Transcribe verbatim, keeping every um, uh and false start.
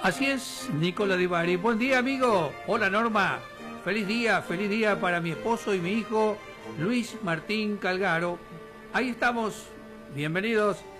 Así es, Nicola Di Bari. Buen día, amigo. Hola, Norma. Feliz día, feliz día para mi esposo y mi hijo, Luis Martín Calgaro. Ahí estamos. Bienvenidos.